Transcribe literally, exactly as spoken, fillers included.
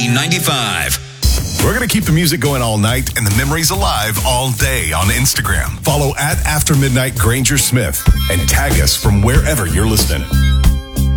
B ninety-five. We're going to keep the music going all night and the memories alive all day on Instagram. Follow at After Midnight Granger Smith and tag us from wherever you're listening.